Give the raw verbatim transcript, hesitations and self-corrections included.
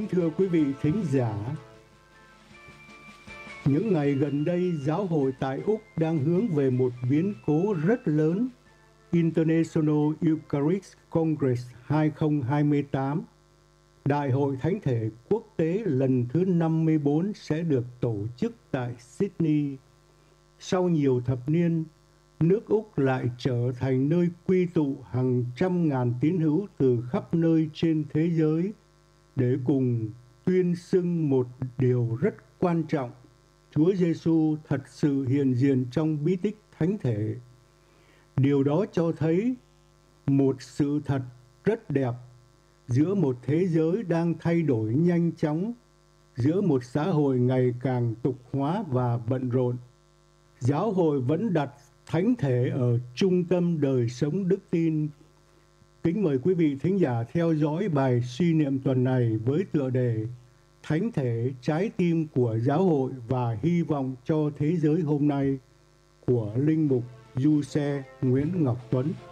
thưa quý vị thính giả, những ngày gần đây giáo hội tại Úc đang hướng về một biến cố rất lớn, International Eucharist Congress hai không hai tám. Đại hội Thánh thể quốc tế lần thứ năm mươi bốn sẽ được tổ chức tại Sydney. Sau nhiều thập niên, nước Úc lại trở thành nơi quy tụ hàng trăm ngàn tín hữu từ khắp nơi trên thế giới để cùng tuyên xưng một điều rất quan trọng: Chúa Giêsu thật sự hiện diện trong bí tích thánh thể. Điều đó cho thấy một sự thật rất đẹp giữa một thế giới đang thay đổi nhanh chóng, giữa một xã hội ngày càng tục hóa và bận rộn. Giáo hội vẫn đặt thánh thể ở trung tâm đời sống đức tin. Kính mời quý vị thính giả theo dõi bài suy niệm tuần này với tựa đề Thánh thể, trái tim của giáo hội và hy vọng cho thế giới hôm nay của Linh mục Du Xe Nguyễn Ngọc Tuấn.